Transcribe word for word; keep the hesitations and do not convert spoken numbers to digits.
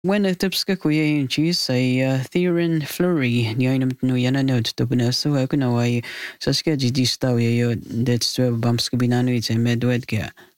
Bueno, tips ka kuya yung cheese ay uh, Theron Flurry ni ay naman no yan ano to punaso ay kuno ay sa sketch di staw yayo that's twelve bumps ka binano it's a medwed kaya